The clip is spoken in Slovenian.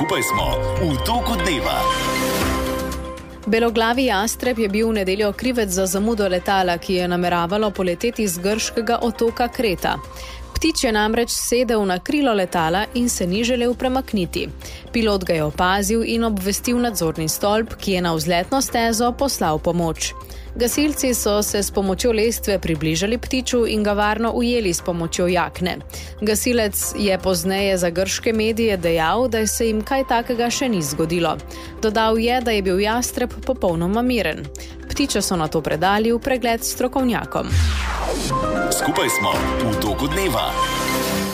Skupaj smo v toku dneva. Beloglavi jastreb je bil v nedeljo krivec za zamudo letala, ki je nameravalo poleteti z grškega otoka Kreta. Ptič je namreč sedel na krilo letala in se ni želel premakniti. Pilot ga je opazil in obvestil nadzorni stolp, ki je na vzletno stezo poslal pomoč. Gasilci so se s pomočjo lestve približali ptiču in ga varno ujeli s pomočjo jakne. Gasilec je pozneje za grške medije dejal, da se jim kaj takega še ni zgodilo. Dodal je, da je bil jastreb popolnoma miren. Ptiča so nato predali v pregled strokovnjakom. Skupaj smo v toku dneva.